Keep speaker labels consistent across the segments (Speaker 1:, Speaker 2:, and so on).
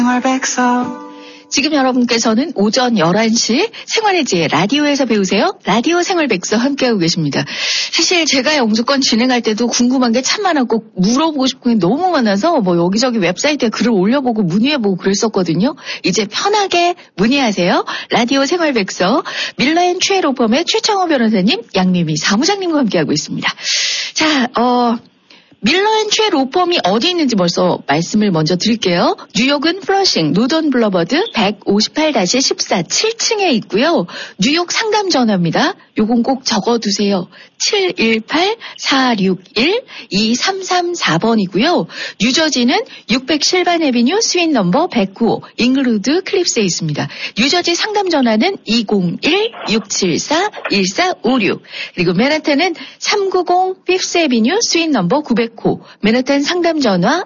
Speaker 1: 지금 여러분께서는 오전 11시 생활의 지혜 라디오에서 배우세요. 라디오 생활백서 함께하고 계십니다. 사실 제가 영주권 진행할 때도 궁금한 게 참 많았고 물어보고 싶은 게 너무 많아서 뭐 여기저기 웨브사이트에 글을 올려보고 문의해보고 그랬었거든요. 이제 편하게 문의하세요. 라디오 생활백서 밀러앤최로펌의 최창호 변호사님, 양미미 사무장님과 함께하고 있습니다. 자, 밀러앤최로펌이 어디 있는지 벌써 말씀을 먼저 드릴게요. 뉴욕은 플러싱 노던 블러버드 158-14 7층에 있고요. 뉴욕 상담 전화입니다. 요건 꼭 적어두세요. 718-461-2334번이고요. 뉴저지는 607번 애비뉴 스윗 넘버 109호 잉글우드 클립스에 있습니다. 뉴저지 상담 전화는 201-674-1456 그리고 맨하탄은 390 피프스 애비뉴 스윗 넘버 900호 맨하탄 상담 전화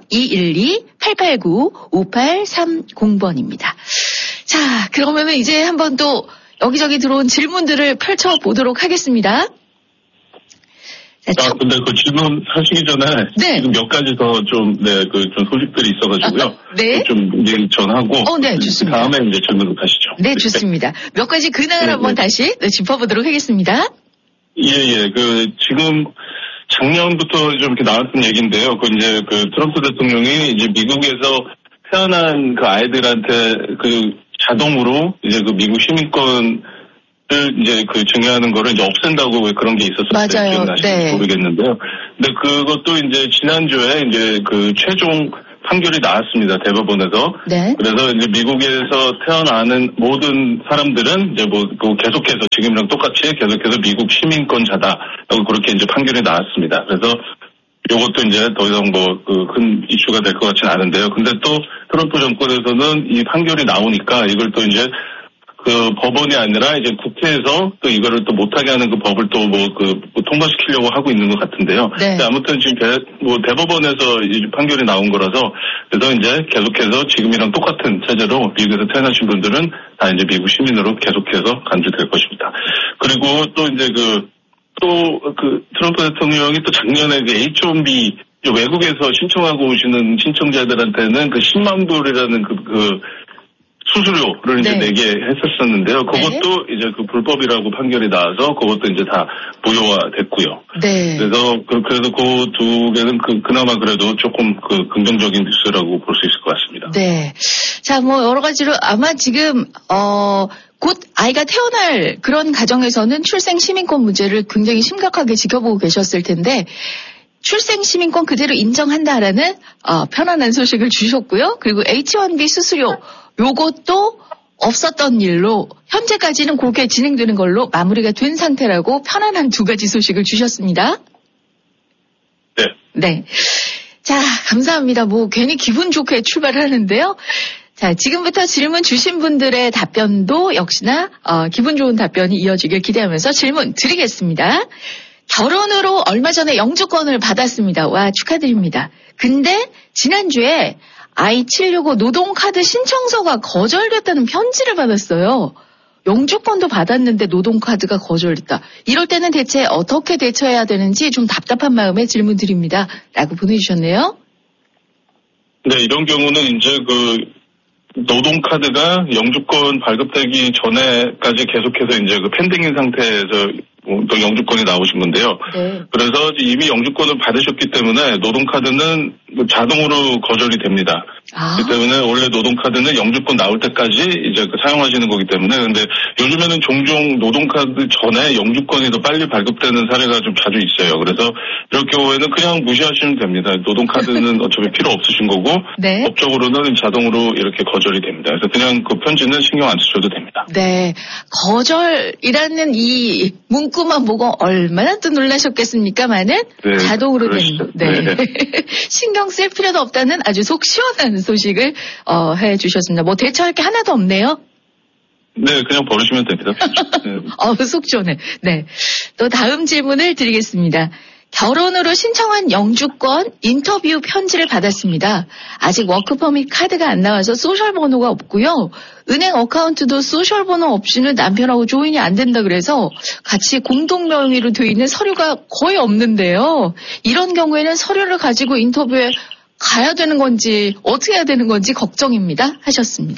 Speaker 1: 212-889-5830번입니다. 자, 그러면은 이제 한번 또 여기저기 들어온 질문들을 펼쳐보도록 하겠습니다.
Speaker 2: 근데 그 질문 하시기 전에
Speaker 1: 네.
Speaker 2: 지금 몇 가지 더 좀 소식들이 있어가지고요.
Speaker 1: 네.
Speaker 2: 좀 이제 전하고.
Speaker 1: 네, 좋습니다.
Speaker 2: 다음에 이제 질문으로 가시죠.
Speaker 1: 네, 좋습니다. 몇 가지 근황을 한번 다시 짚어보도록 하겠습니다.
Speaker 2: 예. 지금 작년부터 좀 이렇게 나왔던 얘기인데요. 이제 트럼프 대통령이 이제 미국에서 태어난 그 아이들한테 자동으로 이제 미국 시민권 이제 증여하는 거를 이제 없앤다고 왜 그런 게 있었어요.
Speaker 1: 맞아요.
Speaker 2: 기억나실지
Speaker 1: 네.
Speaker 2: 모르겠는데요. 근데 그것도 이제 지난주에 이제 최종 판결이 나왔습니다. 대법원에서.
Speaker 1: 네.
Speaker 2: 그래서 이제 미국에서 태어나는 모든 사람들은 이제 계속해서 지금이랑 똑같이 계속해서 미국 시민권자다라고 그렇게 이제 판결이 나왔습니다. 그래서 요것도 이제 더 이상 큰 이슈가 될 것 같지는 않은데요. 근데 또 트럼프 정권에서는 이 판결이 나오니까 이걸 또 이제 법원이 아니라 이제 국회에서 또 이거를 또 못하게 하는 그 법을 또 통과시키려고 하고 있는 것 같은데요.
Speaker 1: 네.
Speaker 2: 아무튼 지금 대법원에서 이 판결이 나온 거라서 그래서 이제 계속해서 지금이랑 똑같은 체제로 미국에서 태어나신 분들은 다 이제 미국 시민으로 계속해서 간주될 것입니다. 그리고 또 이제 트럼프 대통령이 또 작년에 H-1B 외국에서 신청하고 오시는 신청자들한테는 10만 불이라는 수수료를 이제 내게 했었었는데요. 그것도 이제 불법이라고 판결이 나와서 그것도 이제 다 무효화됐고요.
Speaker 1: 네.
Speaker 2: 그래서 그 두 개는 그나마 그래도 조금 긍정적인 뉴스라고 볼 수 있을 것 같습니다.
Speaker 1: 네. 자, 여러 가지로 아마 지금 곧 아이가 태어날 그런 가정에서는 출생 시민권 문제를 굉장히 심각하게 지켜보고 계셨을 텐데 출생 시민권 그대로 인정한다라는 편안한 소식을 주셨고요. 그리고 H-1B 수수료 요것도 없었던 일로 현재까지는 그렇게 진행되는 걸로 마무리가 된 상태라고 편안한 두 가지 소식을 주셨습니다.
Speaker 2: 네.
Speaker 1: 네. 자, 감사합니다. 괜히 기분 좋게 출발하는데요. 자, 지금부터 질문 주신 분들의 답변도 역시나 기분 좋은 답변이 이어지길 기대하면서 질문 드리겠습니다. 결혼으로 얼마 전에 영주권을 받았습니다. 와, 축하드립니다. 근데 지난주에 I-765 노동카드 신청서가 거절됐다는 편지를 받았어요. 영주권도 받았는데 노동카드가 거절됐다. 이럴 때는 대체 어떻게 대처해야 되는지 좀 답답한 마음에 질문 드립니다. 라고 보내주셨네요.
Speaker 2: 네, 이런 경우는 이제 노동카드가 영주권 발급되기 전에까지 계속해서 이제 펜딩인 상태에서 또 영주권이 나오신 건데요.
Speaker 1: 네.
Speaker 2: 그래서 이미 영주권을 받으셨기 때문에 노동카드는 자동으로 거절이 됩니다. 그렇기 때문에 원래 노동카드는 영주권 나올 때까지 이제 사용하시는 거기 때문에 근데 요즘에는 종종 노동카드 전에 영주권이 더 빨리 발급되는 사례가 좀 자주 있어요. 그래서 이럴 경우에는 그냥 무시하시면 됩니다. 노동카드는 어차피 필요 없으신 거고
Speaker 1: 네.
Speaker 2: 법적으로는 자동으로 이렇게 거절이 됩니다. 그래서 그냥 편지는 신경 안 쓰셔도 됩니다.
Speaker 1: 네. 거절이라는 이 문구만 보고 얼마나 또 놀라셨겠습니까마는
Speaker 2: 네,
Speaker 1: 자동으로
Speaker 2: 그러시죠.
Speaker 1: 되는. 네. 신경 쓸 필요도 없다는 아주 속 시원한 소식을 해주셨습니다. 대처할 게 하나도 없네요.
Speaker 2: 네, 그냥 버리시면 됩니다. 네.
Speaker 1: 속 시원해. 네. 또 다음 질문을 드리겠습니다. 결혼으로 신청한 영주권 인터뷰 편지를 받았습니다. 아직 워크퍼밋 카드가 안 나와서 소셜번호가 없고요. 은행 어카운트도 소셜번호 없이는 남편하고 조인이 안 된다 그래서 같이 공동명의로 되어 있는 서류가 거의 없는데요. 이런 경우에는 서류를 가지고 인터뷰에 가야 되는 건지 어떻게 해야 되는 건지 걱정입니다 하셨습니다.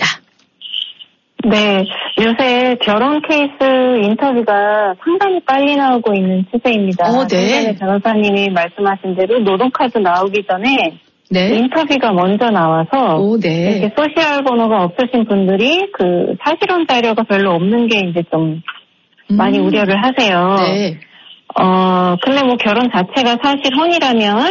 Speaker 3: 네, 요새 결혼 케이스 인터뷰가 상당히 빨리 나오고 있는 추세입니다.
Speaker 1: 네.
Speaker 3: 변호사님이 말씀하신 대로 노동카드 나오기 전에
Speaker 1: 네.
Speaker 3: 인터뷰가 먼저 나와서
Speaker 1: 네.
Speaker 3: 이렇게 소셜 번호가 없으신 분들이 그 사실혼 자료가 별로 없는 게 이제 좀 많이 우려를 하세요.
Speaker 1: 네.
Speaker 3: 근데 뭐 결혼 자체가 사실혼이라면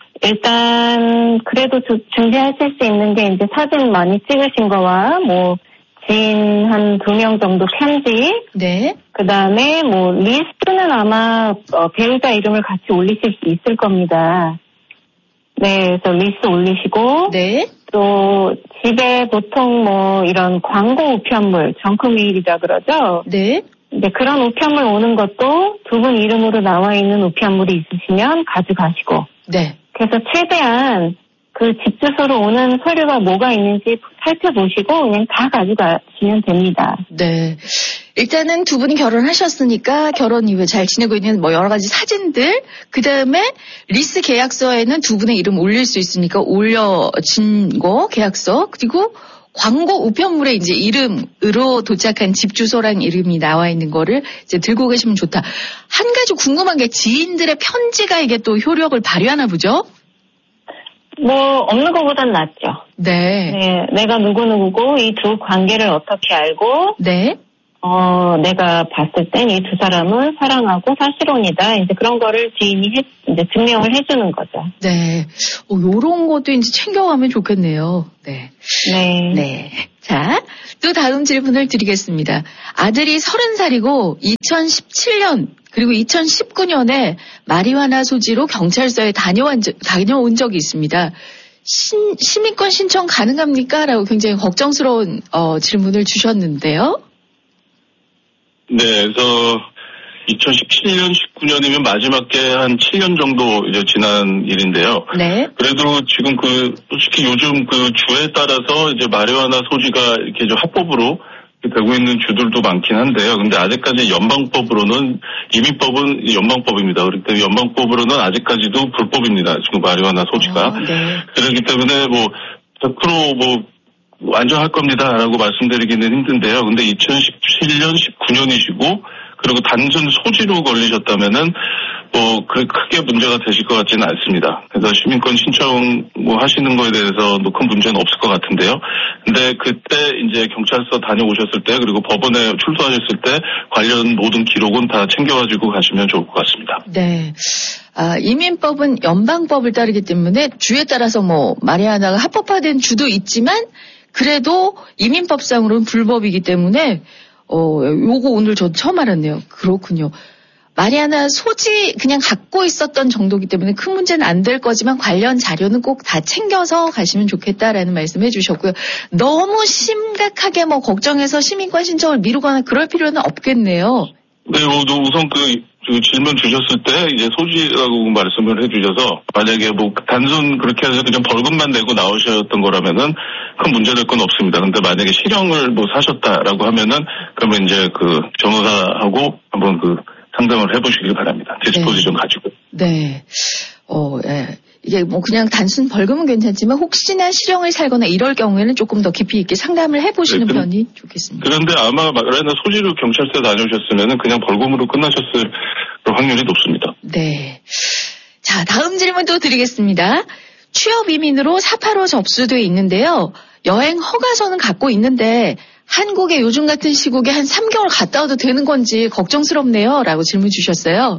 Speaker 3: 일단 그래도 준비하실 수 있는 게 이제 사진 많이 찍으신 거와 뭐 지인 한 2명 정도 편지.
Speaker 1: 네.
Speaker 3: 그 다음에 뭐 리스트는 아마 배우자 이름을 같이 올리실 수 있을 겁니다. 네, 그래서 리스트 올리시고.
Speaker 1: 네.
Speaker 3: 또 집에 보통 뭐 이런 광고 우편물, 정크메일이라 그러죠.
Speaker 1: 네.
Speaker 3: 이제 그런 우편물 오는 것도 두 분 이름으로 나와 있는 우편물이 있으시면 가져가시고.
Speaker 1: 네.
Speaker 3: 그래서 최대한 그 집 주소로 오는 서류가 뭐가 있는지 살펴보시고 그냥 다 가져가시면 됩니다.
Speaker 1: 네. 일단은 두 분이 결혼하셨으니까 결혼 이후에 잘 지내고 있는 뭐 여러 가지 사진들, 그 다음에 리스 계약서에는 두 분의 이름 올릴 수 있으니까 올려진 거, 계약서, 그리고 광고 우편물에 이제 이름으로 도착한 집 주소랑 이름이 나와 있는 거를 이제 들고 계시면 좋다. 한 가지 궁금한 게 지인들의 편지가 이게 또 효력을 발휘하나 보죠?
Speaker 3: 뭐 없는 것보단 낫죠.
Speaker 1: 네.
Speaker 3: 네, 내가 누구누구고 이 두 관계를 어떻게 알고
Speaker 1: 네.
Speaker 3: 내가 봤을 땐 이 두 사람은 사랑하고 사실혼이다. 이제 그런 거를 지인이 이제 증명을 해주는 거죠.
Speaker 1: 네. 요런 것도 이제 챙겨가면 좋겠네요. 네.
Speaker 3: 네.
Speaker 1: 네. 자, 또 다음 질문을 드리겠습니다. 아들이 30살이고 2017년 그리고 2019년에 마리화나 소지로 경찰서에 다녀온 적이 있습니다. 시민권 신청 가능합니까? 라고 굉장히 걱정스러운 질문을 주셨는데요.
Speaker 2: 네, 그래서 2017년, 19년이면 마지막에 한 7년 정도 이제 지난 일인데요.
Speaker 1: 네.
Speaker 2: 그래도 지금 솔직히 요즘 주에 따라서 이제 마리화나 소지가 이렇게 좀 합법으로 되고 있는 주들도 많긴 한데요. 근데 아직까지 연방법으로는, 이민법은 연방법입니다. 그렇기 때문에 연방법으로는 아직까지도 불법입니다. 지금 마리화나 소지가.
Speaker 1: 네.
Speaker 2: 그렇기 때문에 100% 완전할 겁니다라고 말씀드리기는 힘든데요. 근데 2017년, 19년이시고, 그리고 단순 소지로 걸리셨다면은, 크게 문제가 되실 것 같지는 않습니다. 그래서 시민권 신청 하시는 거에 대해서 큰 문제는 없을 것 같은데요. 근데 그때 이제 경찰서 다녀오셨을 때, 그리고 법원에 출소하셨을 때 관련 모든 기록은 다 챙겨가지고 가시면 좋을 것 같습니다.
Speaker 1: 네. 이민법은 연방법을 따르기 때문에 주에 따라서 마리아나가 합법화된 주도 있지만, 그래도 이민법상으로는 불법이기 때문에 요거 오늘 저 처음 알았네요. 그렇군요. 마리아나 소지 그냥 갖고 있었던 정도이기 때문에 큰 문제는 안 될 거지만 관련 자료는 꼭 다 챙겨서 가시면 좋겠다라는 말씀해 주셨고요. 너무 심각하게 걱정해서 시민권 신청을 미루거나 그럴 필요는 없겠네요.
Speaker 2: 네, 우선 질문 주셨을 때 이제 소지라고 말씀을 해주셔서 만약에 단순 그렇게 해서 그냥 벌금만 내고 나오셨던 거라면은 큰 문제될 건 없습니다. 근데 만약에 실형을 사셨다라고 하면은 그러면 이제 변호사하고 한번 상담을 해보시길 바랍니다. 디스포지션 가지고.
Speaker 1: 네. 예. 이게 그냥 단순 벌금은 괜찮지만 혹시나 실형을 살거나 이럴 경우에는 조금 더 깊이 있게 상담을 해보시는 편이 좋겠습니다. 그런데
Speaker 2: 아마 마리아나 소지로 경찰서에 다녀오셨으면은 그냥 벌금으로 끝나셨을 확률이 높습니다.
Speaker 1: 네. 자, 다음 질문 또 드리겠습니다. 취업 이민으로 485 접수돼 있는데요. 여행 허가서는 갖고 있는데 한국에 요즘 같은 시국에 한 3개월 갔다 와도 되는 건지 걱정스럽네요. 라고 질문 주셨어요.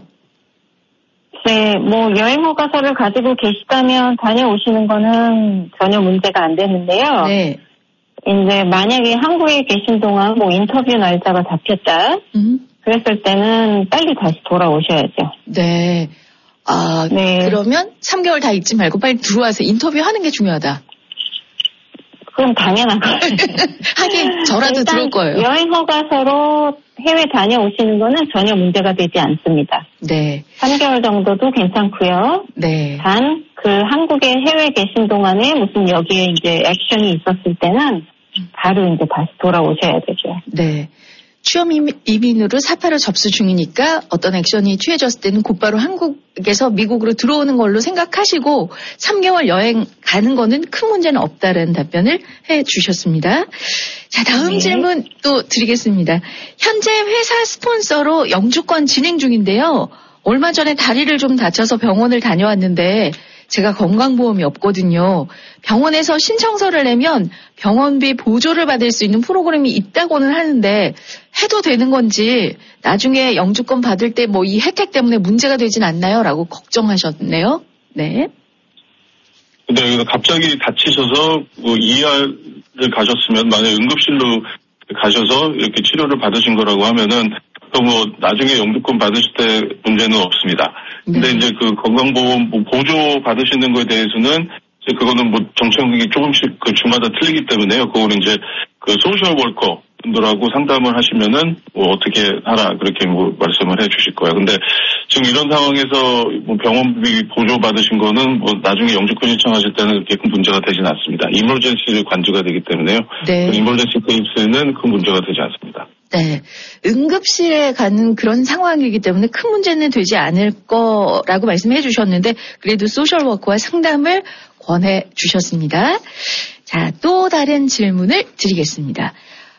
Speaker 3: 네, 여행 허가서를 가지고 계시다면 다녀오시는 거는 전혀 문제가 안 되는데요.
Speaker 1: 네.
Speaker 3: 이제 만약에 한국에 계신 동안 인터뷰 날짜가 잡혔다. 그랬을 때는 빨리 다시 돌아오셔야죠.
Speaker 1: 네. 네. 그러면 3개월 다 있지 말고 빨리 들어와서 인터뷰하는 게 중요하다.
Speaker 3: 그럼 당연한 거예요.
Speaker 1: 하긴 저라도 들어올 거예요.
Speaker 3: 여행 허가서로 해외 다녀오시는 거는 전혀 문제가 되지 않습니다.
Speaker 1: 네.
Speaker 3: 3개월 정도도 괜찮고요.
Speaker 1: 네.
Speaker 3: 단 한국에 해외 계신 동안에 무슨 여기에 이제 액션이 있었을 때는 바로 이제 다시 돌아오셔야 되죠.
Speaker 1: 네. 취업 이민으로 사파로 접수 중이니까 어떤 액션이 취해졌을 때는 곧바로 한국에서 미국으로 들어오는 걸로 생각하시고 3개월 여행 가는 거는 큰 문제는 없다라는 답변을 해 주셨습니다. 자, 다음 질문 또 드리겠습니다. 현재 회사 스폰서로 영주권 진행 중인데요. 얼마 전에 다리를 좀 다쳐서 병원을 다녀왔는데 제가 건강보험이 없거든요. 병원에서 신청서를 내면 병원비 보조를 받을 수 있는 프로그램이 있다고는 하는데 해도 되는 건지 나중에 영주권 받을 때 뭐 이 혜택 때문에 문제가 되진 않나요? 라고 걱정하셨네요. 네.
Speaker 2: 근데 갑자기 다치셔서 ER을 가셨으면 만약에 응급실로 가셔서 이렇게 치료를 받으신 거라고 하면은 또 뭐 나중에 영주권 받으실 때 문제는 없습니다. 근데 이제 그 건강보험 보조 받으시는 거에 대해서는 이제 그거는 뭐 정책이 조금씩 그 주마다 틀리기 때문에요. 그거는 이제 그 소셜 워커 분들하고 상담을 하시면은 뭐 어떻게 하라 그렇게 뭐 말씀을 해 주실 거예요. 근데 지금 이런 상황에서 뭐 병원비 보조 받으신 거는 뭐 나중에 영주권 신청하실 때는 그렇게 큰 문제가 되진 않습니다. 이머전시 관주가 되기 때문에요. 네. 이머전시 케이스는 큰 문제가 되지 않습니다.
Speaker 1: 네. 응급실에 가는 그런 상황이기 때문에 큰 문제는 되지 않을 거라고 말씀해 주셨는데 그래도 소셜워커와 상담을 권해 주셨습니다. 자, 또 다른 질문을 드리겠습니다.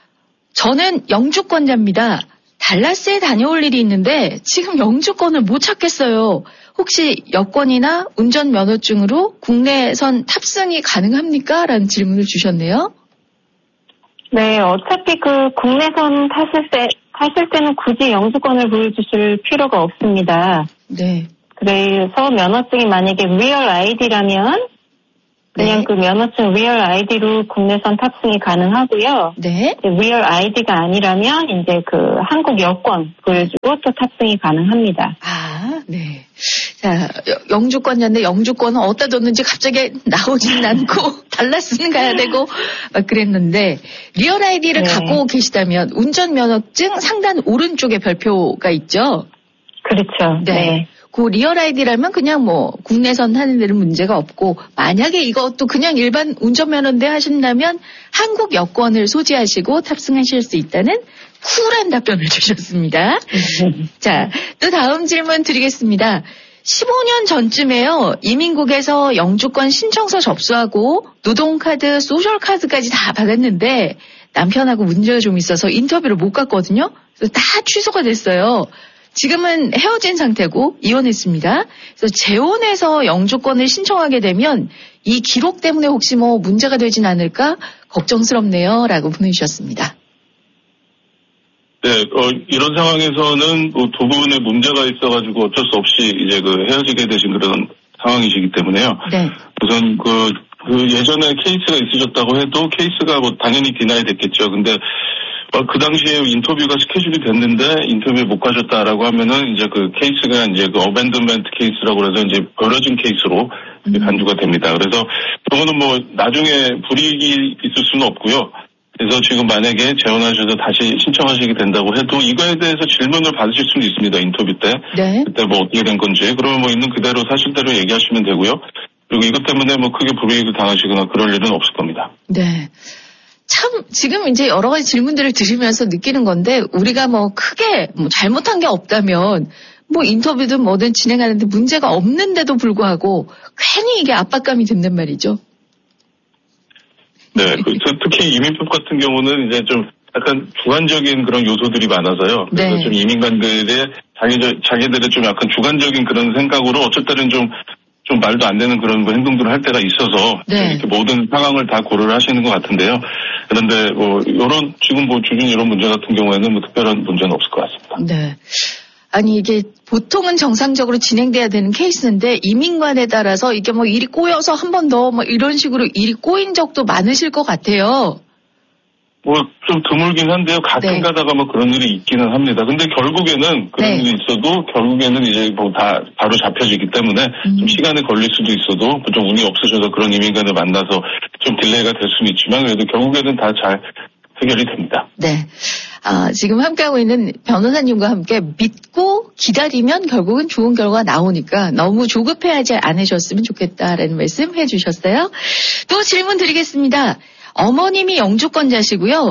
Speaker 1: 저는 영주권자입니다. 달라스에 다녀올 일이 있는데 지금 영주권을 못 찾겠어요. 혹시 여권이나 운전면허증으로 국내선 탑승이 가능합니까? 라는 질문을 주셨네요.
Speaker 3: 네, 어차피 그 국내선 타실 때는 굳이 영주권을 보여주실 필요가 없습니다.
Speaker 1: 네.
Speaker 3: 그래서 면허증이 만약에 리얼 아이디라면 그냥 네. 그 면허증 리얼 아이디로 국내선 탑승이 가능하고요.
Speaker 1: 네.
Speaker 3: 리얼 아이디가 아니라면 이제 그 한국 여권 보여주고 또 탑승이 가능합니다.
Speaker 1: 아, 네. 자, 영주권자인데 영주권은 어디다 뒀는지 갑자기 나오지는 않고 달라스는 가야 되고 막 그랬는데 리얼 아이디를 네. 갖고 계시다면 운전면허증 상단 오른쪽에 별표가 있죠?
Speaker 3: 그렇죠.
Speaker 1: 네. 네. 그 리얼 아이디라면 그냥 뭐 국내선 하는 데는 문제가 없고 만약에 이것도 그냥 일반 운전면허인데 하신다면 한국 여권을 소지하시고 탑승하실 수 있다는 쿨한 답변을 주셨습니다. 자, 또 다음 질문 드리겠습니다. 15년 전쯤에요. 이민국에서 영주권 신청서 접수하고 노동카드, 소셜카드까지 다 받았는데 남편하고 문제가 좀 있어서 인터뷰를 못 갔거든요. 그래서 다 취소가 됐어요. 지금은 헤어진 상태고 이혼했습니다. 그래서 재혼해서 영주권을 신청하게 되면 이 기록 때문에 혹시 뭐 문제가 되진 않을까 걱정스럽네요. 라고 보내주셨습니다.
Speaker 2: 네, 이런 상황에서는 두 분의 문제가 있어가지고 어쩔 수 없이 이제 그 헤어지게 되신 그런 상황이시기 때문에요.
Speaker 1: 네.
Speaker 2: 우선 그 예전에 케이스가 있으셨다고 해도 케이스가 뭐 당연히 디나이 됐겠죠. 근데 그 당시에 인터뷰가 스케줄이 됐는데 인터뷰에 못 가셨다라고 하면은 이제 그 케이스가 이제 그 어벤드먼트 케이스라고 그래서 이제 버려진 케이스로 간주가 됩니다. 그래서 그거는 뭐 나중에 불이익이 있을 수는 없고요. 그래서 지금 만약에 재혼하셔서 다시 신청하시게 된다고 해도 이거에 대해서 질문을 받으실 수는 있습니다. 인터뷰 때.
Speaker 1: 네.
Speaker 2: 그때 뭐 어떻게 된 건지. 그러면 뭐 있는 그대로 사실대로 얘기하시면 되고요. 그리고 이것 때문에 뭐 크게 불이익을 당하시거나 그럴 일은 없을 겁니다.
Speaker 1: 네. 참 지금 이제 여러 가지 질문들을 들으면서 느끼는 건데 우리가 뭐 크게 뭐 잘못한 게 없다면 뭐 인터뷰든 뭐든 진행하는데 문제가 없는데도 불구하고 괜히 이게 압박감이 든단 말이죠.
Speaker 2: 네, 특히 이민법 같은 경우는 이제 좀 약간 주관적인 그런 요소들이 많아서요. 그래서
Speaker 1: 네.
Speaker 2: 좀 이민관들의 자기들의 좀 약간 주관적인 그런 생각으로 어쩔 때는 좀 말도 안 되는 그런 행동들을 할 때가 있어서
Speaker 1: 네.
Speaker 2: 이렇게 모든 상황을 다 고려를 하시는 것 같은데요. 그런데 뭐 지금 뭐 주중 이런 문제 같은 경우에는 뭐 특별한 문제는 없을 것 같습니다.
Speaker 1: 네. 아니 이게 보통은 정상적으로 진행돼야 되는 케이스인데 이민관에 따라서 이게 뭐 일이 꼬여서 한 번 더 뭐 이런 식으로 일이 꼬인 적도 많으실 것 같아요.
Speaker 2: 뭐 좀 드물긴 한데요. 가끔
Speaker 1: 네.
Speaker 2: 가다가 뭐 그런 일이 있기는 합니다. 근데 결국에는 그런
Speaker 1: 네.
Speaker 2: 일이 있어도 결국에는 이제 뭐 다 바로 잡혀지기 때문에 좀 시간이 걸릴 수도 있어도 좀 운이 없으셔서 그런 이민관을 만나서 좀 딜레이가 될 수는 있지만 그래도 결국에는 다 잘 해결이 됩니다.
Speaker 1: 네. 지금 함께하고 있는 변호사님과 함께 믿고 기다리면 결국은 좋은 결과가 나오니까 너무 조급해하지 않으셨으면 좋겠다라는 말씀 해주셨어요. 또 질문 드리겠습니다. 어머님이 영주권자시고요.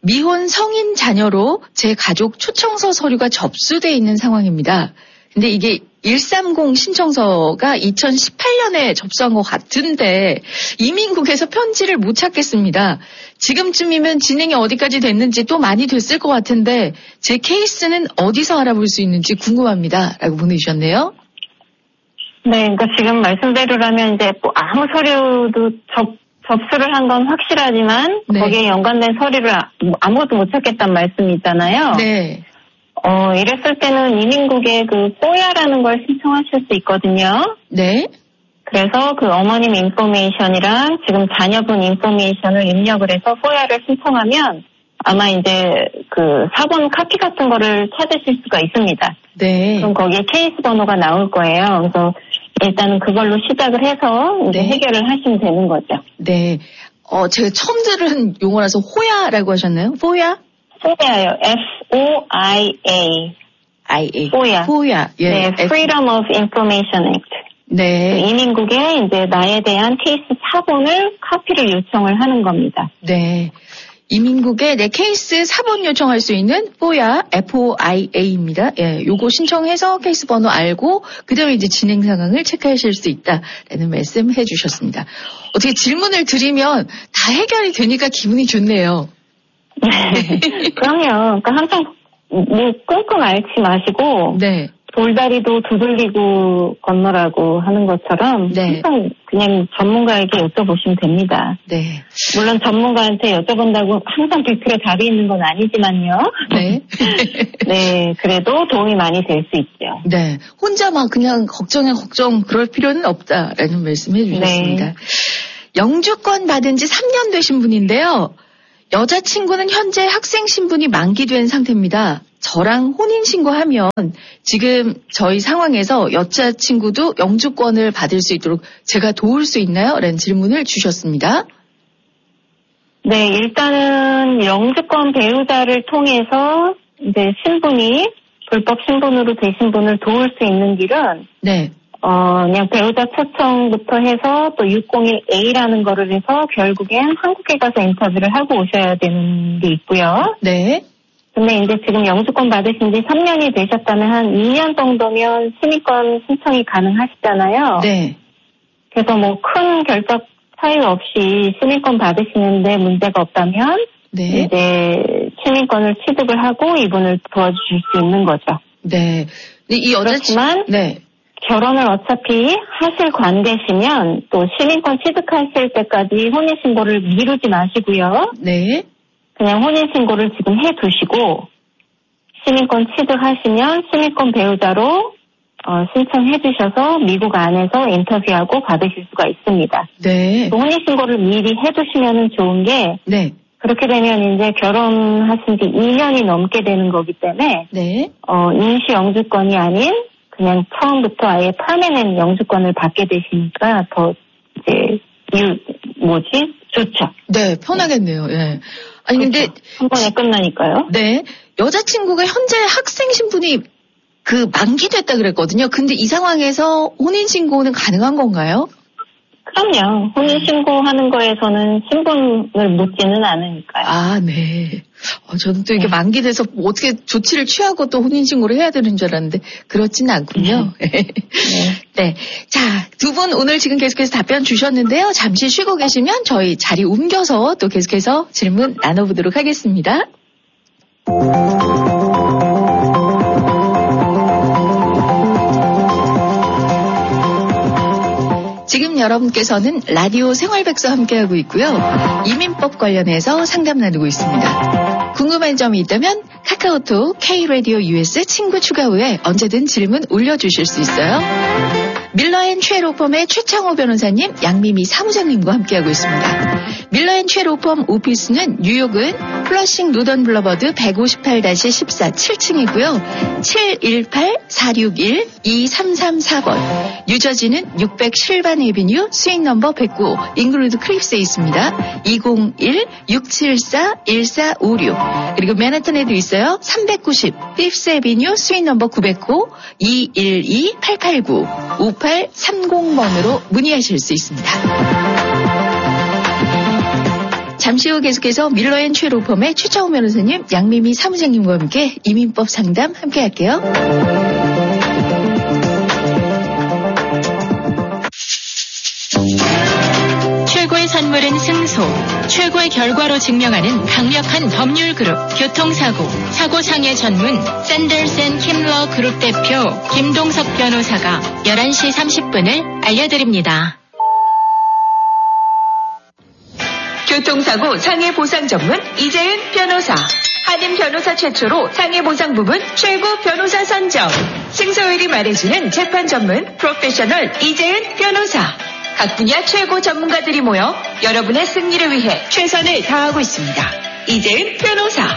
Speaker 1: 미혼 성인 자녀로 제 가족 초청서 서류가 접수돼 있는 상황입니다. 근데 이게 130 신청서가 2018년에 접수한 것 같은데 이민국에서 편지를 못 찾겠습니다. 지금쯤이면 진행이 어디까지 됐는지 또 많이 됐을 것 같은데 제 케이스는 어디서 알아볼 수 있는지 궁금합니다. 라고 보내주셨네요.
Speaker 3: 네, 그러니까 지금 말씀대로라면 이제 뭐 아무 서류도 접수를 한 건 확실하지만
Speaker 1: 네.
Speaker 3: 거기에 연관된 서류를 아무것도 못 찾겠다는 말씀이 있잖아요.
Speaker 1: 네.
Speaker 3: 이랬을 때는 이민국에 그 포야라는 걸 신청하실 수 있거든요.
Speaker 1: 네.
Speaker 3: 그래서 그 어머님 인포메이션이랑 지금 자녀분 인포메이션을 입력을 해서 포야를 신청하면 아마 이제 그 사본 카피 같은 거를 찾으실 수가 있습니다.
Speaker 1: 네.
Speaker 3: 그럼 거기에 케이스 번호가 나올 거예요. 그래서 일단은 그걸로 시작을 해서 이제
Speaker 1: 네.
Speaker 3: 해결을 하시면 되는 거죠.
Speaker 1: 네. 제가 처음 들은 용어라서 호야라고 하셨나요? 포야?
Speaker 3: 포야요. F-O-I-A.
Speaker 1: I-A.
Speaker 3: 포야.
Speaker 1: 호야. 예.
Speaker 3: 네, Freedom of Information Act.
Speaker 1: 네.
Speaker 3: 이민국에 이제 나에 대한 케이스 사본을 카피를 요청을 하는 겁니다.
Speaker 1: 네. 이민국에 내 케이스 사본 요청할 수 있는 포야, FOIA입니다. 예, 요거 신청해서 케이스 번호 알고 그다음에 이제 진행 상황을 체크하실 수 있다라는 말씀 해주셨습니다. 어떻게 질문을 드리면 다 해결이 되니까 기분이 좋네요.
Speaker 3: 그럼요. 그러니까 항상 뭐 끙끙 앓지 마시고
Speaker 1: 네.
Speaker 3: 돌다리도 두들리고 건너라고 하는 것처럼
Speaker 1: 네.
Speaker 3: 항상 그냥 전문가에게 여쭤보시면 됩니다.
Speaker 1: 네.
Speaker 3: 물론 전문가한테 여쭤본다고 항상 100% 답이 있는 건 아니지만요.
Speaker 1: 네.
Speaker 3: 네, 그래도 도움이 많이 될 수 있죠.
Speaker 1: 네. 혼자 막 그냥 걱정 그럴 필요는 없다라는 말씀 해주셨습니다.
Speaker 3: 네.
Speaker 1: 영주권 받은 지 3년 되신 분인데요. 여자친구는 현재 학생 신분이 만기된 상태입니다. 저랑 혼인신고하면 지금 저희 상황에서 여자친구도 영주권을 받을 수 있도록 제가 도울 수 있나요? 라는 질문을 주셨습니다.
Speaker 3: 네, 일단은 영주권 배우자를 통해서 이제 신분이 불법 신분으로 되신 분을 도울 수 있는 길은
Speaker 1: 네.
Speaker 3: 그냥 배우자 초청부터 해서 또 601A라는 거를 해서 결국엔 한국에 가서 인터뷰를 하고 오셔야 되는 게 있고요.
Speaker 1: 네.
Speaker 3: 근데 이제 지금 영주권 받으신 지 3년이 되셨다면 한 2년 정도면 시민권 신청이 가능하시잖아요.
Speaker 1: 네.
Speaker 3: 그래서 뭐 큰 결적 차이 없이 시민권 받으시는데 문제가 없다면
Speaker 1: 네.
Speaker 3: 이제 시민권을 취득을 하고 이분을 도와주실 수 있는 거죠.
Speaker 1: 네. 이
Speaker 3: 그렇지만
Speaker 1: 네.
Speaker 3: 결혼을 어차피 하실 관계시면 또 시민권 취득하실 때까지 혼인신고를 미루지 마시고요.
Speaker 1: 네.
Speaker 3: 그냥 혼인신고를 지금 해두시고 시민권 취득하시면 시민권 배우자로 신청해 주셔서 미국 안에서 인터뷰하고 받으실 수가 있습니다.
Speaker 1: 네.
Speaker 3: 혼인신고를 미리 해두시면 좋은 게
Speaker 1: 네.
Speaker 3: 그렇게 되면 이제 결혼하신 지 2년이 넘게 되는 거기 때문에
Speaker 1: 네.
Speaker 3: 임시 영주권이 아닌 그냥 처음부터 아예 퍼머넌트 영주권을 받게 되시니까 더 이제 좋죠.
Speaker 1: 네, 편하겠네요. 예. 아니 근데
Speaker 3: 그렇죠. 한 번에 끝나니까요.
Speaker 1: 네. 여자친구가 현재 학생 신분이 만기됐다 그랬거든요. 근데 이 상황에서 혼인신고는 가능한 건가요?
Speaker 3: 그럼요. 혼인신고하는 거에서는 신분을 묻지는 않으니까요.
Speaker 1: 아, 네. 저는 또 이게 만기돼서 어떻게 조치를 취하고 또 혼인신고를 해야 되는 줄 알았는데 그렇지는 않군요. 네. 자, 두 분 오늘 지금 계속해서 답변 주셨는데요. 잠시 쉬고 계시면 저희 자리 옮겨서 또 계속해서 질문 나눠보도록 하겠습니다. 지금 여러분께서는 라디오 생활백서 함께하고 있고요. 이민법 관련해서 상담 나누고 있습니다. 궁금한 점이 있다면 카카오톡 K-Radio US 친구 추가 후에 언제든 질문 올려주실 수 있어요. 밀러앤최로펌의 최창호 변호사님, 양미미 사무장님과 함께하고 있습니다. 밀러앤최로펌 오피스는 뉴욕은 플러싱 노던 블러버드 158-14 7층이고요. 718-461-2334번. 뉴저지는 600 실반 에비뉴 스윗 넘버 109 잉글루드 크립스에 있습니다. 201-674-1456. 그리고 맨해튼에도 있어요. 390 피프스 에비뉴 스윗 넘버 909 212-889 5830번으로 문의하실 수 있습니다. 자, 잠시 후 계속해서 밀러앤 최로펌의 최창호 변호사님, 양미미 사무장님과 함께 이민법 상담 함께 할게요. 최고의 선물은 승소. 최고의 결과로 증명하는 강력한 법률 그룹 교통사고, 사고상해 전문 샌더슨 킴러 그룹 대표 김동석 변호사가 11시 30분을 알려드립니다. 교통사고 상해 보상 전문 이재은 변호사. 한인 변호사 최초로 상해 보상 부분 최고 변호사 선정. 승소율이 말해주는 재판 전문 프로페셔널 이재은 변호사. 각 분야 최고 전문가들이 모여 여러분의 승리를 위해 최선을 다하고 있습니다. 이재은 변호사.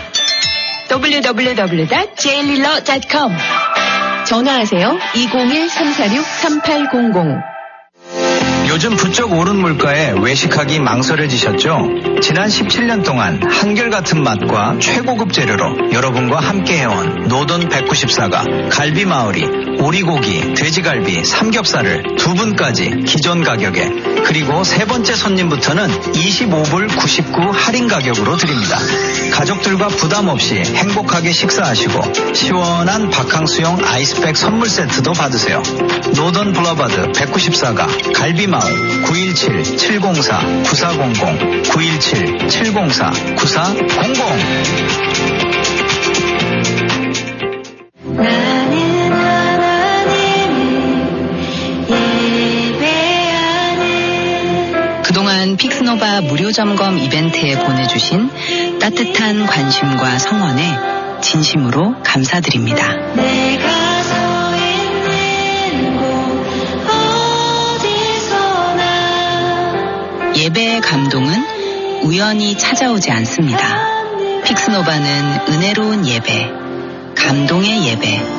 Speaker 1: www.jliller.com. 전화하세요. 201-346-3800.
Speaker 4: 요즘 부쩍 오른 물가에 외식하기 망설여지셨죠? 지난 17년 동안 한결같은 맛과 최고급 재료로 여러분과 함께해온 노던 194가 갈비마을이 오리고기, 돼지갈비, 삼겹살을 2분까지 기존 가격에, 그리고 세 번째 손님부터는 25불 99 할인 가격으로 드립니다. 가족들과 부담 없이 행복하게 식사하시고 시원한 바캉스용 아이스팩 선물 세트도 받으세요. 노던 블러바드 194가 갈비마을 917-704-9400 917-704-9400.
Speaker 5: 그동안 픽스노바 무료 점검 이벤트에 보내주신 따뜻한 관심과 성원에 진심으로 감사드립니다. 예배의 감동은 우연히 찾아오지 않습니다. 픽스노바는 은혜로운 예배, 감동의 예배,